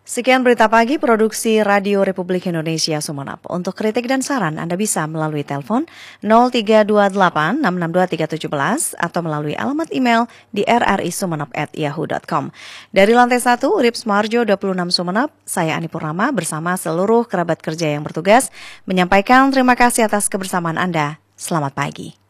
Sekian berita pagi produksi Radio Republik Indonesia Sumeneb. Untuk kritik dan saran Anda bisa melalui telepon 0328 662 317 atau melalui alamat email di rrisumeneb@yahoo.com. Dari lantai 1, Urip Sumarjo 26 Sumeneb, saya Ani Purnama bersama seluruh kerabat kerja yang bertugas menyampaikan terima kasih atas kebersamaan Anda. Selamat pagi.